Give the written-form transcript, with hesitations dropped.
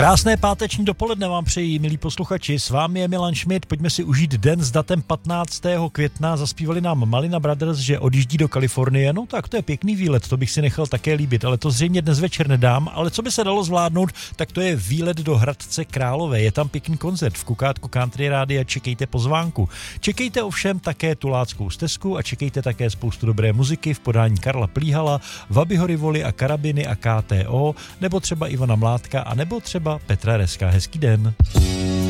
Krásné páteční dopoledne vám přeji, milí posluchači, s vámi je Milan Schmidt, pojďme si užít den s datem 15. května, zaspívali nám Malina Brothers, že odjíždí do Kalifornie, no tak to je pěkný výlet, to bych si nechal také líbit, ale to zřejmě dnes večer nedám, ale co by se dalo zvládnout, tak to je výlet do Hradce Králové, je tam pěkný koncert v Kukátku Country Rádia, čekejte pozvánku. Čekejte ovšem také Tuláckou stezku a čekejte také spoustu dobré muziky v podání Karla Plíhala, Vabyho Rivoli a Karabiny a KTO, nebo třeba Ivana Mládka, a nebo třeba Petra Reska. Hezký den.